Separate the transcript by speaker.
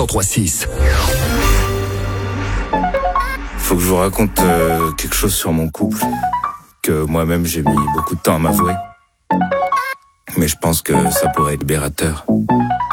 Speaker 1: 103.6.
Speaker 2: Faut que je vous raconte quelque chose sur mon couple que moi-même j'ai mis beaucoup de temps à m'avouer. Mais je pense que ça pourrait être libérateur.